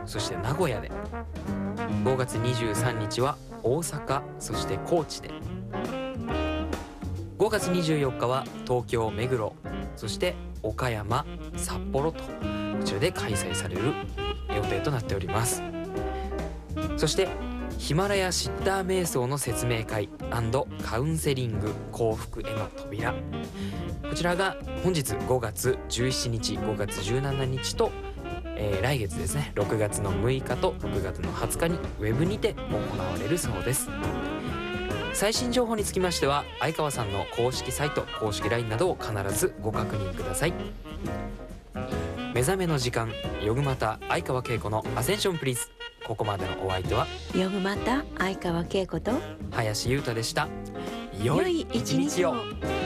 そして名古屋で、5月23日は大阪、そして高知で、5月24日は東京目黒、そして岡山、札幌とこちらで開催される予定となっております。そしてヒマラヤシッター瞑想の説明会&カウンセリング幸福への扉、こちらが本日5月17日5月17日と、来月ですね6月の6日と6月の20日にウェブにて行われるそうです。最新情報につきましては相川さんの公式サイト、公式 LINE などを必ずご確認ください。目覚めの時間、ヨグマタ相川恵子のアセンションプリーズ。ここまでのお相手はヨグマタ相川恵子と林優太でした。 良い一日を。